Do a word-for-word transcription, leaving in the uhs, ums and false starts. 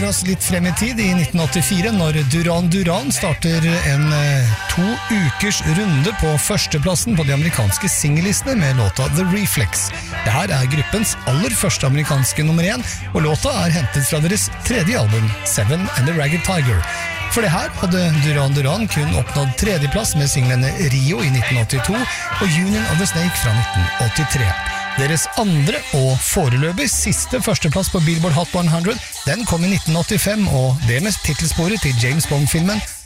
oss litt frem i tid i nitten åttifire når Duran Duran starter en eh, to ukers runde på førsteplassen på de amerikanske singellistene med låta The Reflex. Det her er gruppens aller første amerikanske nummer én, og låta er hentet fra deres tredje album, Seven and the Ragged Tiger. For det her hadde Duran Duran kun oppnådd tredjeplass med singlene Rio i nitten åttito og Union of the Snake fra nitten åttitre. Deres andre og foreløpig siste førsteplass på Billboard Hot hundre, den kom i nitten åttifem, og det med titelsporet til James Bond-filmen